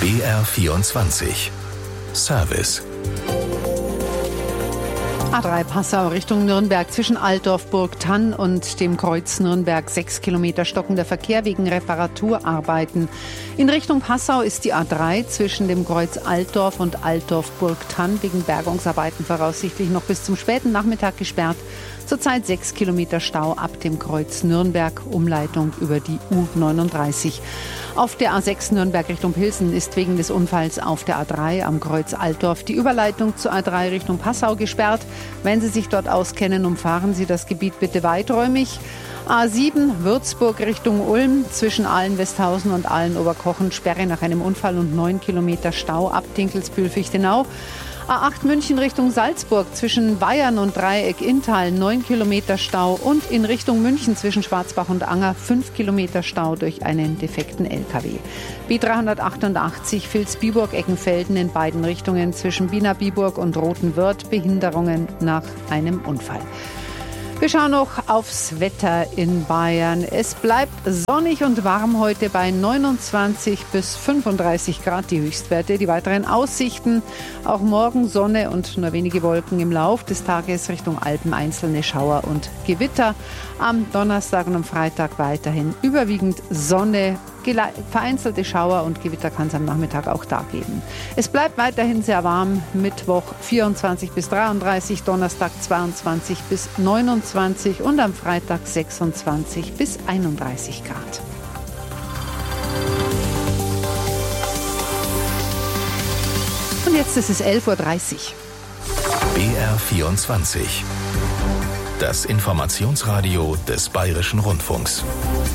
BR24 Service. A3 Passau Richtung Nürnberg zwischen Altdorf, Burgthann und dem Kreuz Nürnberg 6 Kilometer stockender Verkehr wegen Reparaturarbeiten. In Richtung Passau ist die A3 zwischen dem Kreuz Altdorf und Altdorf-Burgthann wegen Bergungsarbeiten voraussichtlich noch bis zum späten Nachmittag gesperrt. Zurzeit 6 Kilometer Stau ab dem Kreuz Nürnberg, Umleitung über die U39. Auf der A6 Nürnberg Richtung Pilsen ist wegen des Unfalls auf der A3 am Kreuz Altdorf die Überleitung zur A3 Richtung Passau gesperrt. Wenn Sie sich dort auskennen, umfahren Sie das Gebiet bitte weiträumig. A7 Würzburg Richtung Ulm zwischen Ahlen-Westhausen und Ahlen-Oberkochen Sperre nach einem Unfall und 9 Kilometer Stau ab Dinkelsbühl-Fichtenau. A8 München Richtung Salzburg zwischen Bayern und Dreieck Inntal 9 Kilometer Stau und in Richtung München zwischen Schwarzbach und Anger 5 Kilometer Stau durch einen defekten LKW. B388 Vilsbiburg-Eckenfelden in beiden Richtungen zwischen Biener-Biburg und Rothenwörth Behinderungen nach einem Unfall. Wir schauen noch aufs Wetter in Bayern. Es bleibt sonnig und warm heute bei 29 bis 35 Grad die Höchstwerte. Die weiteren Aussichten, auch morgen Sonne und nur wenige Wolken im Lauf des Tages Richtung Alpen, einzelne Schauer und Gewitter. Am Donnerstag und am Freitag weiterhin überwiegend Sonne. Vereinzelte Schauer und Gewitter kann es am Nachmittag auch da geben. Es bleibt weiterhin sehr warm. Mittwoch 24 bis 33, Donnerstag 22 bis 29 und am Freitag 26 bis 31 Grad. Und jetzt ist es 11.30 Uhr. BR24 Das Informationsradio des Bayerischen Rundfunks.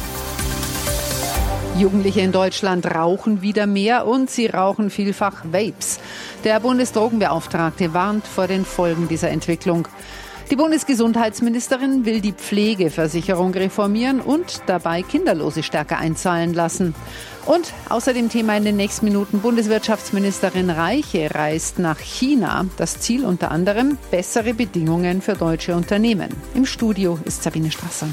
Jugendliche in Deutschland rauchen wieder mehr und sie rauchen vielfach Vapes. Der Bundesdrogenbeauftragte warnt vor den Folgen dieser Entwicklung. Die Bundesgesundheitsministerin will die Pflegeversicherung reformieren und dabei Kinderlose stärker einzahlen lassen. Und außerdem Thema in den nächsten Minuten: Bundeswirtschaftsministerin Reiche reist nach China. Das Ziel unter anderem bessere Bedingungen für deutsche Unternehmen. Im Studio ist Sabine Strasser.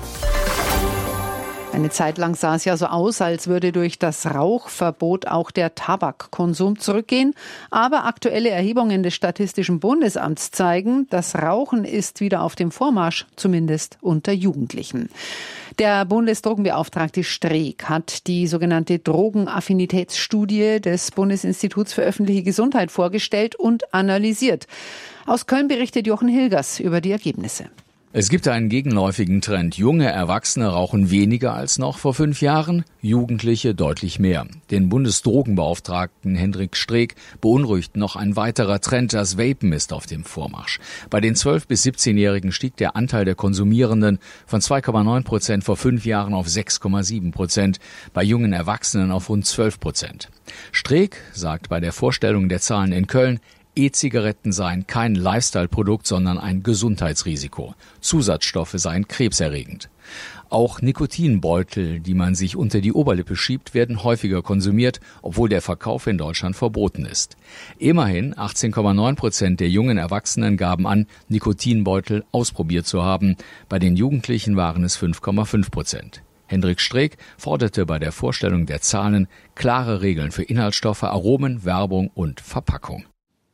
Eine Zeit lang sah es ja so aus, als würde durch das Rauchverbot auch der Tabakkonsum zurückgehen. Aber aktuelle Erhebungen des Statistischen Bundesamts zeigen, das Rauchen ist wieder auf dem Vormarsch, zumindest unter Jugendlichen. Der Bundesdrogenbeauftragte Streeck hat die sogenannte Drogenaffinitätsstudie des Bundesinstituts für öffentliche Gesundheit vorgestellt und analysiert. Aus Köln berichtet Jochen Hilgers über die Ergebnisse. Es gibt einen gegenläufigen Trend. Junge Erwachsene rauchen weniger als noch vor 5 Jahren, Jugendliche deutlich mehr. Den Bundesdrogenbeauftragten Hendrik Streeck beunruhigt noch ein weiterer Trend. Das Vapen ist auf dem Vormarsch. Bei den 12- bis 17-Jährigen stieg der Anteil der Konsumierenden von 2,9% vor 5 Jahren auf 6,7%, bei jungen Erwachsenen auf rund 12%. Streeck sagt bei der Vorstellung der Zahlen in Köln, E-Zigaretten seien kein Lifestyle-Produkt, sondern ein Gesundheitsrisiko. Zusatzstoffe seien krebserregend. Auch Nikotinbeutel, die man sich unter die Oberlippe schiebt, werden häufiger konsumiert, obwohl der Verkauf in Deutschland verboten ist. Immerhin 18,9% der jungen Erwachsenen gaben an, Nikotinbeutel ausprobiert zu haben. Bei den Jugendlichen waren es 5,5%. Hendrik Streeck forderte bei der Vorstellung der Zahlen klare Regeln für Inhaltsstoffe, Aromen, Werbung und Verpackung.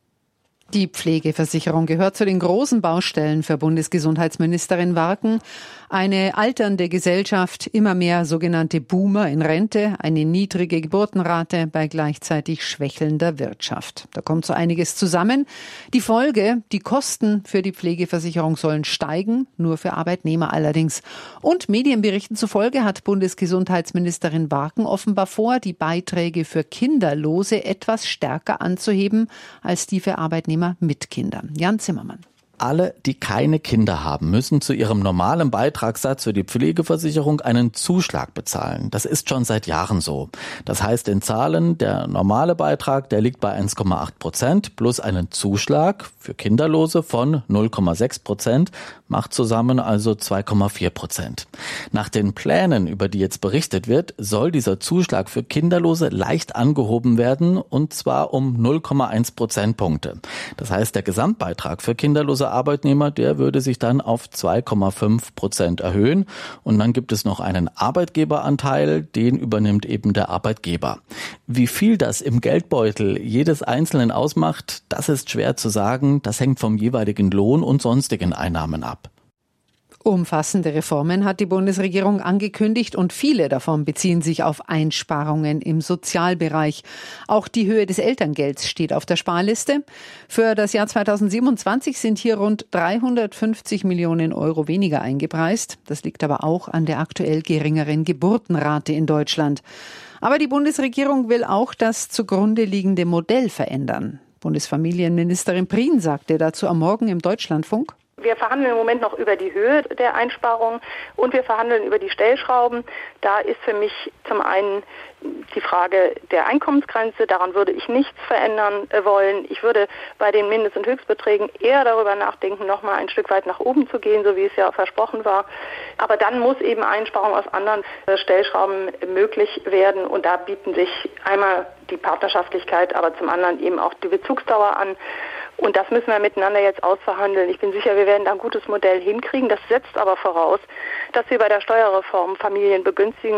Die Pflegeversicherung gehört zu den großen Baustellen für Bundesgesundheitsministerin Warken. Eine alternde Gesellschaft, immer mehr sogenannte Boomer in Rente, eine niedrige Geburtenrate bei gleichzeitig schwächelnder Wirtschaft. Da kommt so einiges zusammen. Die Folge: die Kosten für die Pflegeversicherung sollen steigen, nur für Arbeitnehmer allerdings. Und Medienberichten zufolge hat Bundesgesundheitsministerin Warken offenbar vor, die Beiträge für Kinderlose etwas stärker anzuheben als die für Arbeitnehmer mit Kindern. Jan Zimmermann. Alle, die keine Kinder haben, müssen zu ihrem normalen Beitragssatz für die Pflegeversicherung einen Zuschlag bezahlen. Das ist schon seit Jahren so. Das heißt in Zahlen, der normale Beitrag, der liegt bei 1,8% plus einen Zuschlag für Kinderlose von 0,6%, macht zusammen also 2,4%. Nach den Plänen, über die jetzt berichtet wird, soll dieser Zuschlag für Kinderlose leicht angehoben werden, und zwar um 0,1 Prozentpunkte. Das heißt, der Gesamtbeitrag für kinderlose Arbeitnehmer, der würde sich dann auf 2,5% erhöhen. Und dann gibt es noch einen Arbeitgeberanteil, den übernimmt eben der Arbeitgeber. Wie viel das im Geldbeutel jedes Einzelnen ausmacht, das ist schwer zu sagen. Das hängt vom jeweiligen Lohn und sonstigen Einnahmen ab. Umfassende Reformen hat die Bundesregierung angekündigt und viele davon beziehen sich auf Einsparungen im Sozialbereich. Auch die Höhe des Elterngelds steht auf der Sparliste. Für das Jahr 2027 sind hier rund 350 Millionen Euro weniger eingepreist. Das liegt aber auch an der aktuell geringeren Geburtenrate in Deutschland. Aber die Bundesregierung will auch das zugrunde liegende Modell verändern. Bundesfamilienministerin Prien sagte dazu am Morgen im Deutschlandfunk: Wir verhandeln im Moment noch über die Höhe der Einsparungen und wir verhandeln über die Stellschrauben. Da ist für mich zum einen die Frage der Einkommensgrenze. Daran würde ich nichts verändern wollen. Ich würde bei den Mindest- und Höchstbeträgen eher darüber nachdenken, nochmal ein Stück weit nach oben zu gehen, so wie es ja versprochen war. Aber dann muss eben Einsparung aus anderen Stellschrauben möglich werden. Und da bieten sich einmal die Partnerschaftlichkeit, aber zum anderen eben auch die Bezugsdauer an. Und das müssen wir miteinander jetzt ausverhandeln. Ich bin sicher, wir werden da ein gutes Modell hinkriegen. Das setzt aber voraus, dass wir bei der Steuerreform Familien begünstigen.